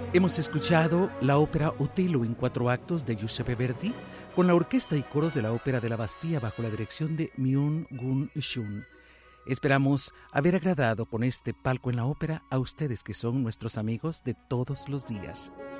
Hemos escuchado la ópera Otello en 4 actos de Giuseppe Verdi con la orquesta y coros de la Ópera de la Bastilla bajo la dirección de Myung-Gun Shun. Esperamos haber agradado con este palco en la ópera a ustedes que son nuestros amigos de todos los días.